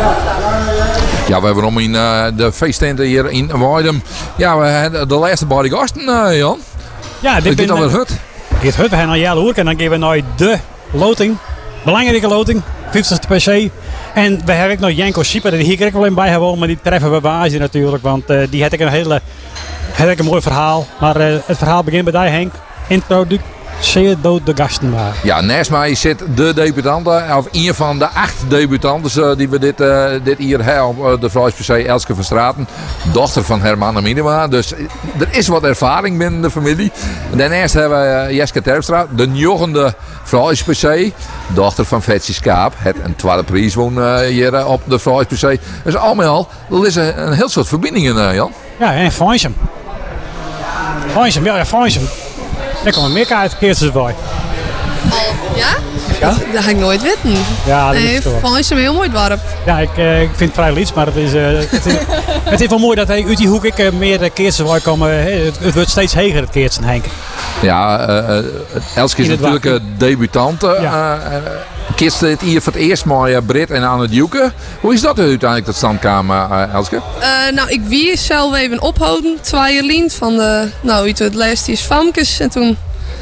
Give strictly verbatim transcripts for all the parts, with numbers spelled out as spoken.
Ja, we hebben om in uh, de feesttent hier in Weidum. Ja, we hebben de laatste body gasten, uh, Jan. Ja, dit is alweer hut. Dit hut, we gaan naar Jelle Hoek en dan gaan we naar de loting. Belangrijke loting, vijftigste per se. En we hebben ook nog Janko Schieper, die hier ik wel in bij hebben, maar die treffen we bij Azië natuurlijk. Want uh, die had ik een hele had ik een mooi verhaal. Maar uh, het verhaal begint bij die, Henk. Introduceer door de gasten maar. Ja, naast mij zit de debutanten, of een van de acht debutanten uh, die we dit, uh, dit hier hebben op uh, de Vrouwsp C, Elske van Straten. Dochter van Herman en Minima. Dus uh, er is wat ervaring binnen de familie. En daarnaast hebben we uh, Jeske Terpstra, de jochende Vrouwsp C. Dochter van Vetsy Skaap. Het een tweede prijs won uh, hier uh, op de Vrouwsp C. Dus al met al, er is een, een heel soort verbindingen, uh, Jan. Ja, en Fansum. Fansum, ja, ja, Fansum. Daar komen meer kaartkeertjes bij. Oh, ja? Ja? Dat, dat ga ik nooit weten. Ja, dat nee, is toch. Van is een heel mooi dorp. Ja, ik, uh, ik vind het vrij liefst, maar het is, uh, het, is, het is wel mooi dat hij uit die hoek ik, uh, meer keertjes bij komen. Uh, het, het wordt steeds heger, het keertje, Henk. Ja, uh, uh, Elske is natuurlijk een debutante. Ja. Uh, uh, Kist het hier voor het eerst met uh, Britt en Anne Djoeke. Hoe is dat uiteindelijk tot stand kwam, uh, Elske? Uh, nou, ik wie zelf even ophouden. Twee jaar lient van de, nou, uit het laatste is Famkes. En toen,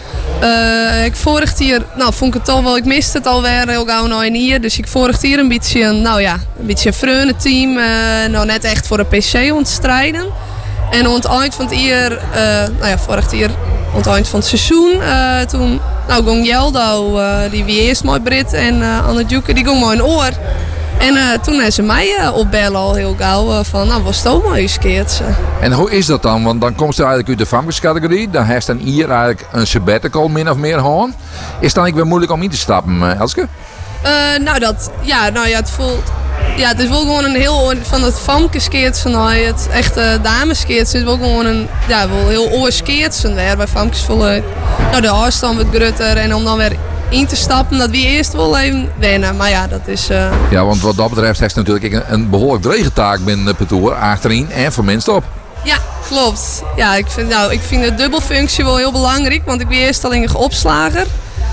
uh, ik vorig jaar, nou, vond ik het toch wel, ik miste het alweer heel gauw nou in hier. Dus ik vorig jaar een beetje, nou ja, een beetje een vreune team. Uh, nou, net echt voor de P C ontstrijden. En aan het eind van het jaar, uh, nou ja, vorig jaar, aan het eind van het seizoen, uh, toen, nou, ging Jeldo, uh, die wie eerst mooi Brit en uh, Anne Djoeke, die ging mooi een oor. En uh, toen hebben ze mij uh, opbellen al heel gauw uh, van, nou, was het ook maar eens keertje. En hoe is dat dan? Want dan komt ze eigenlijk uit de Famkes-categorie. Dan heeft dan hier eigenlijk een sabbatical min of meer gewoon. Is het dan ook weer moeilijk om in te stappen, uh, Elske? Uh, nou, dat, ja, nou ja, het voelt... Ja, het is wel gewoon een heel... Van het Famkes-keertje naar het echte dameskeertje is wel gewoon een... Ja, wel heel oorskeertje weer. Bij Famkes voelen... Nou, de afstand wat grutter. En om dan weer in te stappen, dat we eerst wel even wennen. Maar ja, dat is... Uh... Ja, want wat dat betreft heeft het natuurlijk een, een behoorlijk dregentaak binnen de petour. Achterin en voor minst op. Ja, klopt. Ja, ik vind, nou, ik vind de dubbelfunctie wel heel belangrijk. Want ik ben eerst al een opslager.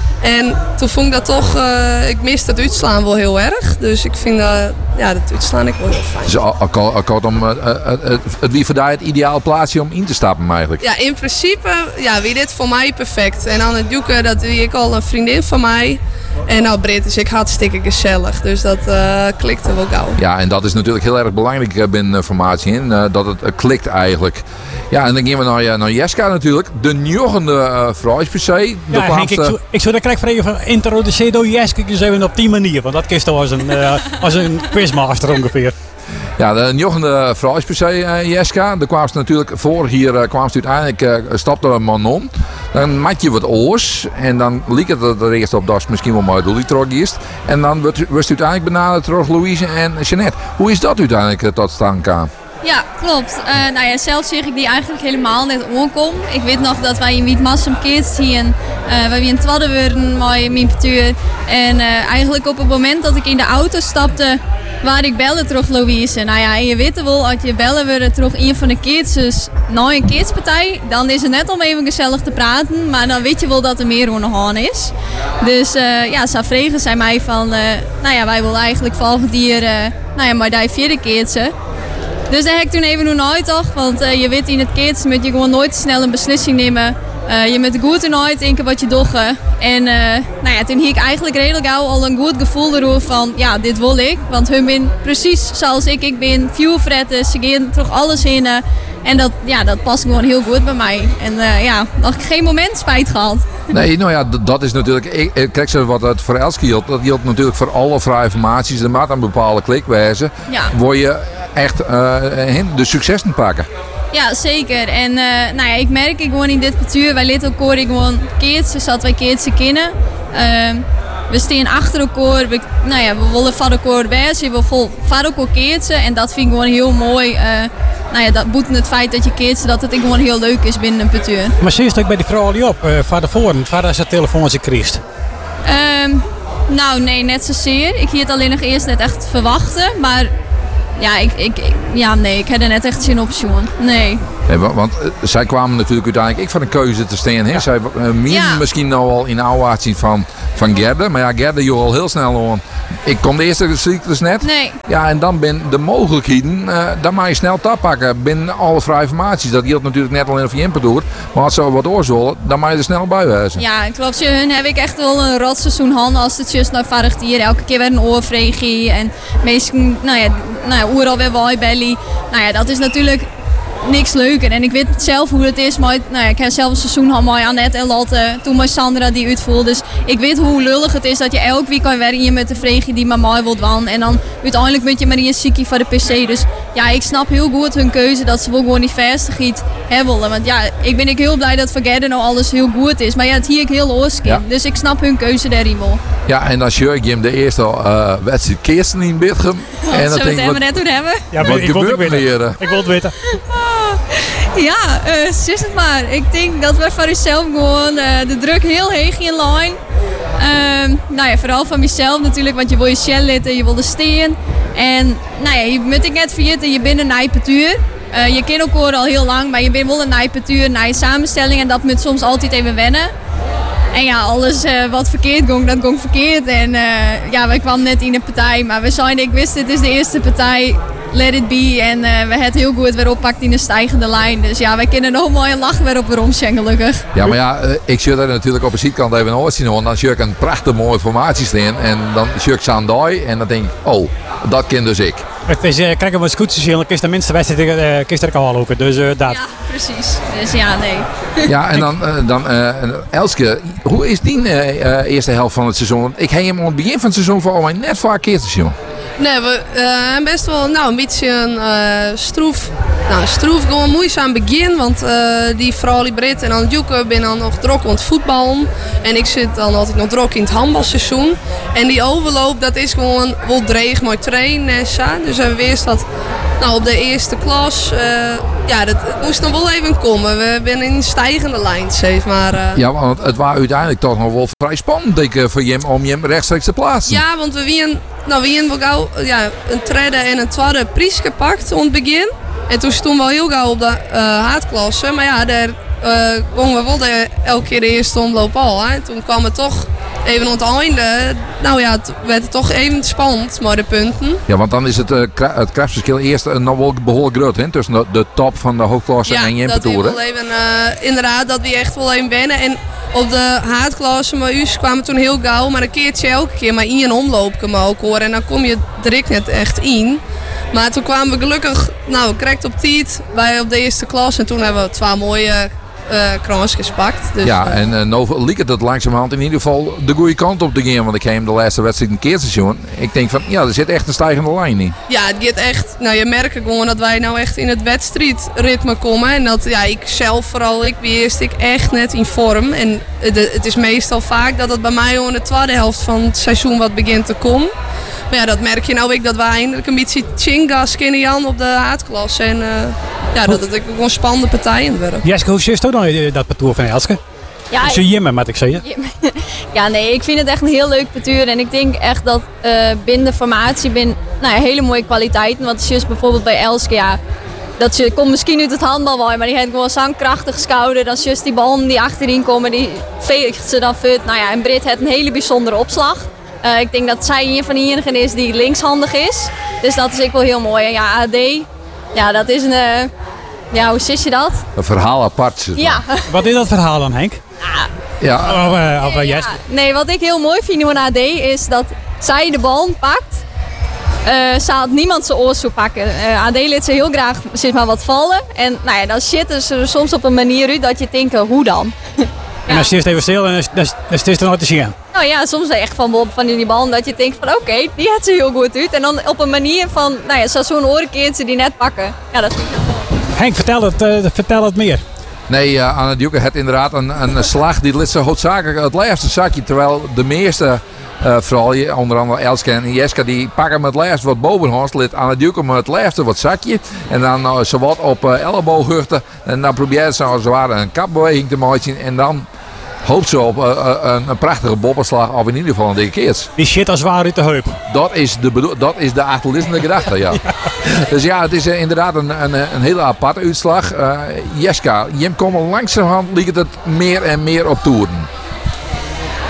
En toen vond ik dat toch, uh, ik miste het uitslaan wel heel erg. Dus ik vind uh, ja, dat uitslaan ik wel heel fijn. Dus kortom, uh, uh, uh, het wie voor daar het ideaal plaatsje om in te stappen eigenlijk? Ja, in principe, ja, wie dit voor mij perfect. En Anne Djoeke, dat wie ik al een vriendin van mij. En nou, Britt is ik hartstikke gezellig. Dus dat uh, klikte wel gauw. Ja, en dat is natuurlijk heel erg belangrijk uh, binnen formatie in. Uh, dat het uh, klikt eigenlijk. Ja, en dan gaan we naar, uh, naar Jeska natuurlijk. De jochende uh, Vrouwsp C. Ja, Henk, ik, zou, ik zou dat krijg vragen van introduceer door Jeska eens even op die manier. Want dat kist toch als een, uh, als een quizmaster ongeveer. Ja, de jochende Vrouwsp C, uh, Jeska. Daar kwam ze natuurlijk voor hier, uh, kwam ze uiteindelijk, uh, stapte een man om. Dan maak je wat oors. En dan liep het er eerst op dat misschien wel mooi doel terug is. En dan wordt het uiteindelijk benaderd door Louise en Jeanette. Hoe is dat uiteindelijk uh, tot stand gekomen? Ja, klopt. Uh, nou ja, zelf zeg ik die eigenlijk helemaal net onkom. Ik weet nog dat wij in Wietmassum kids zien. Uh, wij hebben een tweede worden met mijn petuur. En uh, eigenlijk op het moment dat ik in de auto stapte, waar ik belde terug Louise. Nou ja, en je weet wel, als je bellen wordt terug een van de kids, dus naar een kidspartij, dan is het net om even gezellig te praten. Maar dan weet je wel dat er meer aan de hand is. Dus uh, ja, ze vregen zij mij van, uh, nou ja, wij willen eigenlijk volgend jaar, uh, nou ja, maar die vierde kids. Dus daar heb ik toen even nog uitgedacht, want uh, je weet in het kids moet je gewoon nooit snel een beslissing nemen. Uh, je moet goed en nooit denken wat je doet. En uh, nou ja, toen had ik eigenlijk redelijk gauw al een goed gevoel erover van, ja, dit wil ik. Want hun ben precies zoals ik, ik ben vuurfretten, ze gaan toch alles in. Uh, en dat, ja, dat past gewoon heel goed bij mij. En uh, ja, nog geen moment spijt gehad. Nee, nou ja, d- dat is natuurlijk... Ik, ik, kijk, wat het voor Elske hield, dat hield natuurlijk voor alle vrije formaties. Er maakt een bepaalde klikwijze. Ja. Word je echt uh, de successen pakken. Ja, zeker. En uh, nou ja, ik merk ik gewoon in dit bestuur, wij litten elkaar gewoon kids, dus dat wij kids kennen. Uh, we staan achter elkaar, we, nou ja, we willen van elkaar wijzen, we willen van elkaar kids en dat vind ik gewoon heel mooi. Uh, nou ja, dat boeten het feit dat je kids, dat het gewoon heel leuk is binnen een bestuur. Maar zie je het ook bij die vrouw die op, uh, van de voren, van ze telefoontje krijgt? Um, nou nee, net zozeer. Ik hier het alleen nog eerst net echt verwachten, maar... Ja, ik, ik, ja, nee, ik heb er net echt zin op, Sjoen. Nee. Nee, want uh, zij kwamen natuurlijk uiteindelijk ik van een keuze te staan. Ja. Zij uh, meer ja. misschien nou al in de oude zien van, van Gerde. Maar ja, Gerde joh al heel snel aan. Ik kom de eerste cyclus net. Nee. Ja, en dan ben de mogelijkheden, uh, dan mag je snel tappakken binnen alle vrije formaties. Dat geldt natuurlijk net alleen voor je inpertoer. Maar als ze wat oorzollen, dan mag je er snel bij wezen. Ja, klopt. Hun heb ik echt wel een rotseizoen handen als het juist naar varig hier. Elke keer weer een oorvregie en meestal, nou ja, nou ja, oeral weer waaibelly. Nou ja, dat is natuurlijk niks leuker. En ik weet zelf hoe het is. Maar, nou ja, ik heb zelf een seizoen gehad met Annette en Lotte. Toen met Sandra die uitvoelde. Dus ik weet hoe lullig het is dat je elk weekend weer in met de vregie die maar mooi wilt wan. En dan uiteindelijk moet je maar in een ziekie voor de pc. Dus ja, ik snap heel goed hun keuze dat ze wel gewoon die vestigheid hebben willen. Want ja, ik ben ik heel blij dat voor Gerde nou alles heel goed is. Maar ja, het hier ik heel oorskip. Ja. Dus ik snap hun keuze daarin wel. Ja, en dan jurk je hem de eerste uh, wedstrijd Kirsten in Bitgem. Oh, en dan denk ik, wat, net toen hebben? Ja, wat ik gebeurt wil er? Ik wil het weten. Ja, uh, zus het maar. Ik denk dat we voor jezelf gewoon uh, de druk heel heeg in lijn. Uh, nou ja, vooral van mezelf natuurlijk, want je wil je shell litten, je wil de steen. En nou ja, je moet ik net vergeten, je bent een nijpetuur. Uh, je kent elkaar al heel lang, maar je bent wel een nijpetuur, naar je samenstelling en dat moet soms altijd even wennen. En ja, alles uh, wat verkeerd ging, dat ging verkeerd. En uh, ja, wij kwamen net in een partij, maar we zeiden, ik wist, dit is de eerste partij. Let it be. En uh, we hebben het heel goed weer oppakt in de stijgende lijn. Dus ja, wij kunnen nog mooi een lach weer op weer omzien, gelukkig. Ja, maar ja, ik zie daar natuurlijk op de zijkant even ooit zien. Want dan zie ik een prachtige mooie formatie staan. En dan zie ik Sandaai. En dan denk ik, oh, dat ken dus ik. Het is, uh, kijk, wat goed te zien. Dan kun je de minste wedstrijd uh, kun je er al lopen. Dus uh, dat. Ja, precies. Dus ja, nee. Ja, en dan, uh, dan uh, Elske, hoe is die uh, uh, eerste helft van het seizoen? Ik heb hem aan het begin van het seizoen voor mij net vaak keer te zien. Nee, we hebben uh, best wel nou, een beetje een uh, stroef. Nou, stroef gewoon moeizaam begin. Want uh, die vrouw die Brit en aan Joeke ben dan nog druk aan het voetballen. En ik zit dan altijd nog druk in het handbalseizoen. En die overloop, dat is gewoon wel dreig mooi trainen en zo. Dus we wisten dat nou, op de eerste klas, uh, ja, dat het moest nog wel even komen. We zijn in een stijgende lijn, zeg maar. Uh. Ja, want het was uiteindelijk toch nog wel vrij spannend, denk ik, voor hem om hem rechtstreeks te plaatsen. Ja, want we wien, nou, we hebben wel gauw ja, een derde en een tweede prijs gepakt aan het begin. En toen stonden we heel gauw op de uh, haatklasse. Maar ja, daar uh, gingen we wel de, elke keer de eerste omloop al. Hè. Toen kwam het toch even aan het einde. Nou ja, het werd toch even spannend, maar de punten. Ja, want dan is het, uh, het krachtverschil eerst uh, nog wel behoorlijk groot hè, tussen de, de top van de hoofdklasse ja, en je dat we toer. wel even, uh, inderdaad, dat we echt wel even wennen. En op de haatklasse, maar u kwamen toen heel gauw, maar een keertje elke keer maar in een omloop ook hoor. En dan kom je direct net echt in. Maar toen kwamen we gelukkig, nou, correct op tijd bij op de eerste klas. En toen hebben we twee mooie uh, kransjes gepakt. Dus, ja, uh, en uh, nou liep het langzamerhand in ieder geval de goede kant op te gaan. Want ik heb hem de laatste wedstrijd een keer te zien. Ik denk van, ja, er zit echt een stijgende lijn in. Ja, het gaat echt, nou je merkt gewoon dat wij nou echt in het wedstrijdritme komen. En dat, ja, ik zelf vooral, ik eerst ik echt net in vorm. En het, het is meestal vaak dat het bij mij in de tweede helft van het seizoen wat begint te komen. Maar ja, dat merk je nou ook dat we eindelijk een beetje chingas kennen Jan op de haatklasse. En uh, ja, dat het ook gewoon spannende partijen worden. Jeske, hoe zit je dan dat parcours van Elske? Ja, zo jimmen, moet ik zeggen. Ja, nee, ik vind het echt een heel leuk parcours. En ik denk echt dat uh, binnen de formatie binnen, nou ja, hele mooie kwaliteiten. Want het is bijvoorbeeld bij Elske, ja, dat ze komt misschien uit het handbal, maar die heeft gewoon zo'n krachtig schouder. Dan is juist die ballen die achterin komen, die veegt ze dan uit. Nou ja, en Brit heeft een hele bijzondere opslag. Uh, ik denk dat zij een van de enigen is die linkshandig is. Dus dat is ook wel heel mooi. En ja, A D, ja, dat is een... Uh, ja, hoe zit je dat? Een verhaal apart. Zeg maar. Ja. Wat is dat verhaal dan, Henk? Ja. Of, uh, of, uh, ja. Nee, wat ik heel mooi vind van A D is dat zij de bal pakt. Uh, ze had niemand zijn oor zo pakken. Uh, A D liet ze heel graag zeg maar, wat vallen. En nou ja, dan zitten ze er soms op een manier uit dat je denkt, hoe dan? En dan stil je even stil en dan is het er nooit te zien. Nou ja, soms echt van, van die bal dat je denkt van oké, okay, die had ze heel goed uit. En dan op een manier van, nou ja, zo'n orenkeertje die net pakken. Ja, dat vind ik wel. Henk, vertel het, uh, vertel het meer. Nee, uh, Anne Duke had inderdaad een, een slag die liet ze hoofdzakelijk het laatste zakje. Terwijl de meeste, uh, vooral onder andere Elske en Jeska, die pakken met het laatste wat bovenhorst. Liet Anne Duke met het laatste wat zakje. En dan uh, zo wat op uh, ellebooghuchten. En dan probeert ze als het ware een kapbeweging te maken. En dan hoopt ze op uh, een, een prachtige bobbenslag of in ieder geval een dikke keerts. Die shit als waar uit de heup. Dat is de, bedo- dat is de achterliggende gedachte, ja. ja. Dus ja, het is uh, inderdaad een, een, een hele aparte uitslag. Uh, Jeska, je komt langzamerhand lijkt het meer en meer op toeren.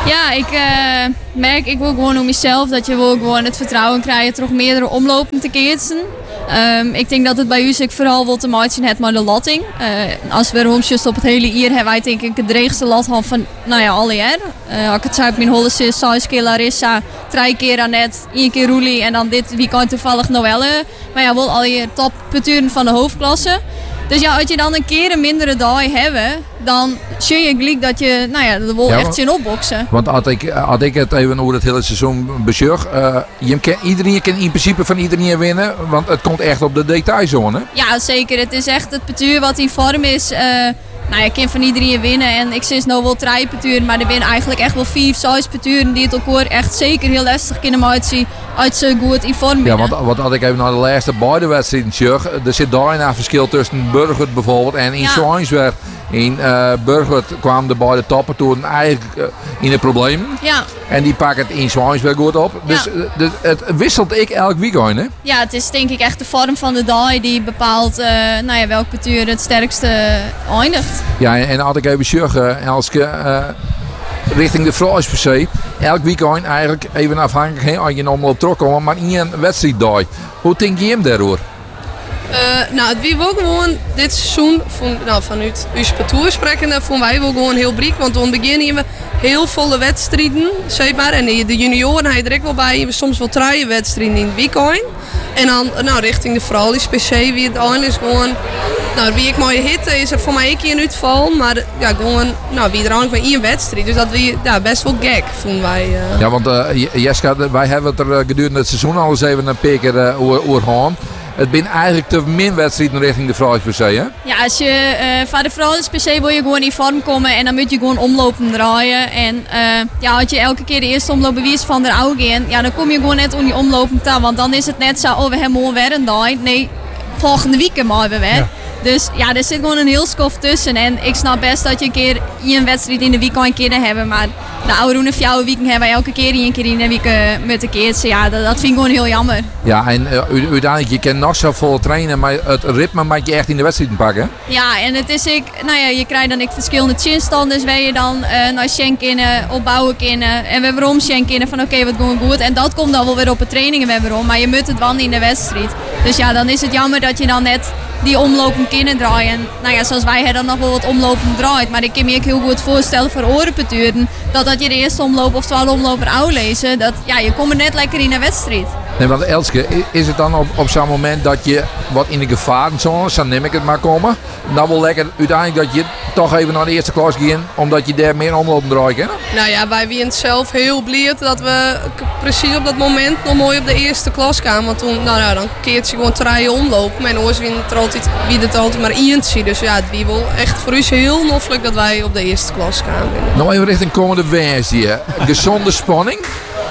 Ja, ik uh, merk, ik wil gewoon om mezelf dat je wil gewoon het vertrouwen krijgen terug meerdere omlopen te keersen. Um, ik denk dat het bij u zich vooral wil te maken heeft met de latting. Uh, als we romsjes op het hele jaar hebben wij denk ik het dreigste lat van nou ja, alle jaar. Uh, als ik het zei op mijn holle is, zes keer Larissa, drie keer Annette, één keer Roelie en dan dit weekend toevallig Noelle. Maar ja, wel al je topputuren van de hoofdklasse. Dus ja, als je dan een keer een mindere dag hebben, dan zie je gelijk dat je, nou ja, dat wil ja, echt zien opboksen. Want als ik, had ik het even over het hele seizoen bezocht, uh, je kan, iedereen kan in principe van iedereen winnen, want het komt echt op de detailzone. Ja, zeker. Het is echt het petuur wat in vorm is. Uh, nou, je kan van iedereen winnen en ik zie nou wel drie peturen, maar er winnen eigenlijk echt wel vier, zes peturen die het elkaar echt zeker heel lastig kunnen uitzien als ze goed in vorm ja, want, want als ik even naar de laatste beide wedstrijden zag, er zit daar een verschil tussen Burgert bijvoorbeeld en in Zwijnswerd. In uh, Burgert kwamen de beide toppen eigenlijk uh, in de problemen. Ja. En die pakken het in Zwijnswerd goed op. Dus ja. uh, de, het wisselt ik elk weekend, hè? Ja, het is denk ik echt de vorm van de dag die bepaalt uh, nou ja, welk petuur het sterkste eindigt. Ja, en, en als ik even zeg, uh, als ik uh, richting de Fries per se, elk weekend eigenlijk even afhankelijk als je een omloop terugkomt, maar in een wedstrijddag. Hoe denk je hem daarover? Uh, nou, het wie wel gewoon dit seizoen, van, nou, vanuit uw parcours sprekende, vonden wij wel gewoon heel briek. Want toen beginnen we heel volle wedstrijden, zeg maar. En de junioren hij er ook wel bij, we soms wel drie wedstrijden in het weekend. En dan nou, richting de vrouwen per se, wie het eindelijk gewoon, nou, wie ik mooie hitte is er voor mij een keer een uitval. Maar ja, gewoon, nou, wie er eigenlijk maar één wedstrijd. Dus dat wie, ja, best wel gek, vonden wij. Uh. Ja, want uh, Jeska, wij hebben het er uh, gedurende het seizoen al eens even een paar keer uh, over gehad. Het zijn eigenlijk te min wedstrijden richting de vrouwen per se, hè? Ja, als je uh, voor de vrouwen per se wil je gewoon in vorm komen en dan moet je gewoon omlopen draaien. En uh, ja, als je elke keer de eerste omloop bewijst van de oude in, ja, dan kom je gewoon net om die omlopen te. Want dan is het net zo, oh, we hebben morgen weer een dag. Nee, volgende week maar weer. Ja. Dus ja, er zit gewoon een heel skof tussen. En ik snap best dat je een keer een wedstrijd in de week een keer hebben. Maar de oude en fjouwe week hebben wij elke keer een keer in de week uh, met de keer. Ja, dat, dat vind ik gewoon heel jammer. Ja, en uh, uiteindelijk, je kan nog zo vol trainen, maar het ritme mag je echt in de wedstrijd pakken. Ja, en het is ik, nou ja, je krijgt dan ik verschillende chinstanders waar je dan uh, naar schenken, opbouwen kunnen. En we waarom schenken van oké, okay, wat gewoon goed. En dat komt dan wel weer op de trainingen weer waarom. Maar je moet het wel in de wedstrijd. Dus ja, dan is het jammer dat je dan net die omlopen kunnen draaien. Nou ja, zoals wij hebben dan nog wel wat omlopen draait. Maar ik kan me ook heel goed voorstellen voor orenpeturen. Dat dat je de eerste omloop of tweede omloop er lezen. Dat ja, je komt er net lekker in een wedstrijd. Nee, want Elske, is het dan op, op zo'n moment dat je wat in de gevarenzone, zo neem ik het maar komen. Dan wel lekker uiteindelijk dat je toch even naar de eerste klas gaat, omdat je daar meer omlopen draait kan? Nou ja, wij waren zelf heel blij dat we precies op dat moment nog mooi op de eerste klas kwamen. Want toen, nou ja, dan keert je gewoon drie omlopen. En oors wie het altijd, wie het altijd maar eentje. Dus ja, het was wel echt voor ons heel noffelijk dat wij op de eerste klas kwamen. Nou even richting komende wedstrijd. Gezonde spanning?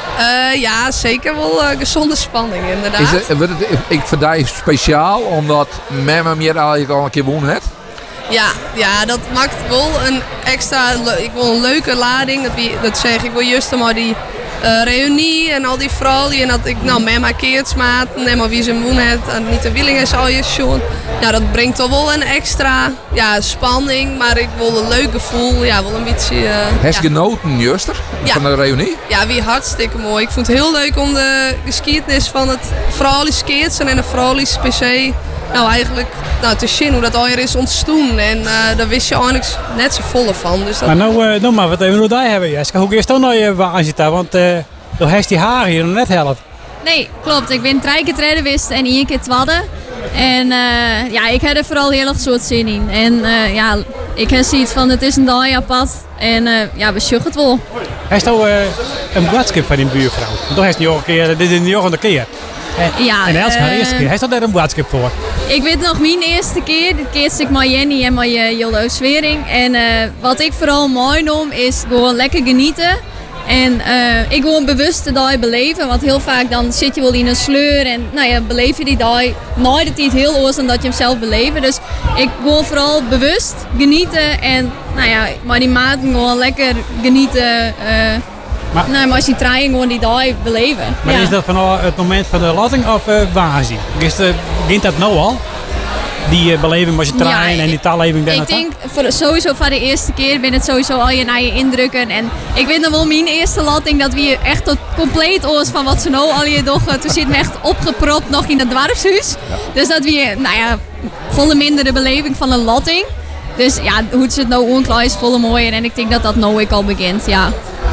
Uh, ja, zeker wel uh, gezonde spanning, inderdaad. Is het, wordt het, ik vind het speciaal, omdat Memme meer eigenlijk al een keer wonen heeft? Ja, ja, dat maakt wel een extra ik wil een leuke lading. Dat, wie, dat zeg ik wel juist maar die uh, reunie en al die vrouwen. En dat ik nou met mijn keertsmaat, nee maar wie ze wonen heeft en niet de willing is al je schon. Ja, dat brengt toch wel een extra ja, spanning, maar ik wil een leuk gevoel, ja, wel een beetje. Uh, Heb je ja. genoten, Juster, ja. van de reunie? Ja, wie hartstikke mooi. Ik vond het heel leuk om de geschiedenis van het vrouwelijk skeetsen en de vrouwelijk P C nou eigenlijk nou, te zien hoe dat alweer is ontstaan. En uh, daar wist je eigenlijk net zo volle van. Dus dat... Maar nou, uh, nou maar wat even nog daar hebben, Jeska. Hoe eerst dan naar je waar zit daar? Want uh, dan heeft die haar hier nog net helft. Nee, klopt. Ik ben drie keer treden wist en één keer twadden. En uh, ja, ik heb er vooral heel erg soort zin in. En uh, ja, ik heb zoiets van het is een dag apart. En uh, ja, we schuchen het wel. Hij is nou uh, een boodschap van die buurvrouw. Dan heeft hij nog een keer, dit is de volgende keer. En, ja, en Elske, haar uh, eerste keer. Hij staat daar een boodschap voor. Ik weet nog mijn eerste keer. Dit keer ik met Jenny en met Jolde Swering. En uh, wat ik vooral mooi noem is gewoon lekker genieten. En uh, ik gewoon bewust de dag beleven. Want heel vaak dan zit je wel in een sleur. En nou ja, beleef je die dag nooit het niet heel anders dan dat je hem zelf beleeft. Dus ik gewoon vooral bewust genieten. En nou ja, maar die maat gewoon lekker genieten. Uh, Maar, nee, maar als je trein gewoon die dag beleven. Maar ja. Is dat van het moment van de latting of uh, waar is die? Begint dat nou al? die uh, beleving met je trein Ja, en die talleving daar Ik naartoe? denk voor, sowieso voor de eerste keer ben het sowieso al je naar je indrukken. En ik weet nog wel mijn eerste latting dat we hier echt tot compleet oors van wat ze nou al je doch. Toen zit me echt opgepropt nog in het dwarfshuis. Ja. Dus dat we, nou ja, volle minder de beleving van een latting. Dus ja, hoe ze het nou onklaar is, volle mooier. En ik denk dat dat nou ik al begint, ja.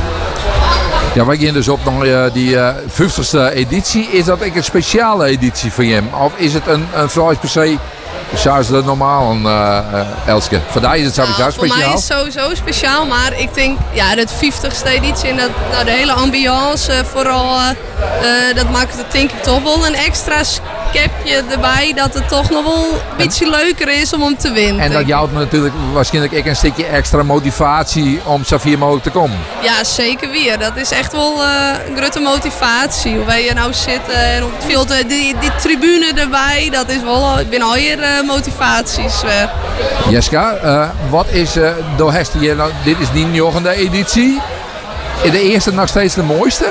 Ja, wij gaan dus op naar uh, die uh, vijftigste editie. Is dat ook een speciale editie voor je? Of is het een, een Fries per se zoals de normaal, uh, uh, Elske? Voor jou is het sowieso nou, speciaal. Voor mij is het sowieso speciaal, maar ik denk ja, de vijftigste editie en dat, nou, de hele ambiance uh, vooral, uh, uh, dat maakt het denk ik toch wel een extra skepje erbij. Dat het toch nog wel een beetje leuker is om hem te winnen. En dat jouwt natuurlijk waarschijnlijk ook een stukje extra motivatie om zo ver mogelijk te komen. Ja, zeker weer. Dat is echt wel uh, een grote motivatie. Hoe wij hier nou zitten en op het veld, uh, die, die tribune erbij, dat is wel ik ben al hier uh, motivaties. Uh. Jeska, uh, wat is uh, door Hester hier nou, dit is niet de negende editie. Is de eerste nog steeds de mooiste?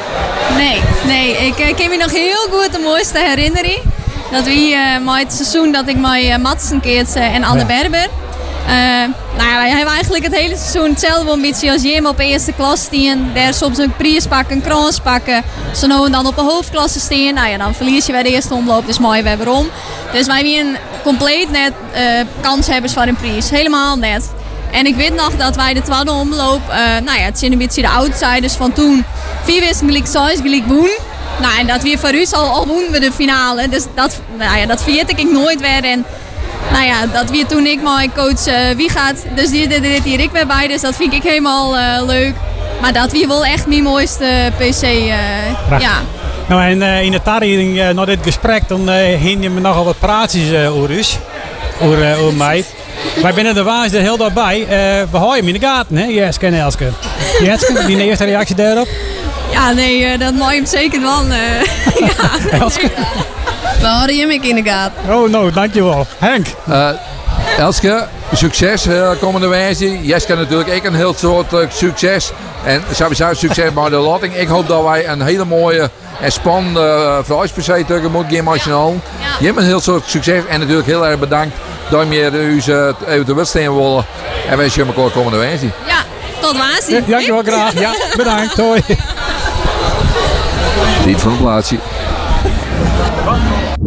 Nee, nee. Ik, ik heb me nog heel goed de mooiste herinnering. Dat we uh, maar het seizoen dat ik met uh, Madsen keert uh, en Anne ja. Berber. Uh, nou ja, wij hebben eigenlijk het hele seizoen hetzelfde een beetje als Jim op eerste klas staan. Daar soms een prijs pakken, een krans pakken. Zo nou en dan op een hoofdklasse staan. Nou ja, dan verlies je bij de eerste omloop, dus mooi weer waarom. Dus wij zijn compleet net uh, kanshebbers voor een prijs. Helemaal net. En ik weet nog dat wij de tweede omloop, uh, nou ja, het zijn een beetje de outsiders van toen. Vier wisten gelijk zes, gelijk woen. Nou, en dat weer voor u al, al woen we de finale. Dus dat, nou ja, dat vergeet ik nooit weer. En nou ja, dat weer toen ik mijn coach uh, wie gaat. Dus die deed dit hier ik weer bij. Dus dat vind ik helemaal uh, leuk. Maar dat weer wel echt mijn mooiste P C. Uh, ja. Nou, en uh, in de tarieling uh, na dit gesprek, dan uh, hing je me nogal wat praatjes uh, over us. Over, uh, over mij. Wij binnen de waas er heel daarbij. Uh, we houden hem in de gaten, hè, Jeske en Elske. Jeske, die eerste reactie daarop? Ja, nee, uh, dat mag je hem zeker wel. Uh, ja. Elske? We houden je in de gaten. Oh, nou, dankjewel. Henk? Uh, Elske, succes uh, komende wijze. Jeske natuurlijk ook een heel soort uh, succes. En sowieso succes bij de latting. Ik hoop dat wij een hele mooie en spannende uh, Fries per se tegemoet gaan nationaal. Ja. Je hebt een heel soort succes en natuurlijk heel erg bedankt dat je u uh, even te wedstrijd willen. En wens je elkaar komende wijze. Ja, tot waanzin. Ja, dankjewel graag. Ja, bedankt. Hoi. Niet van het plaatsje.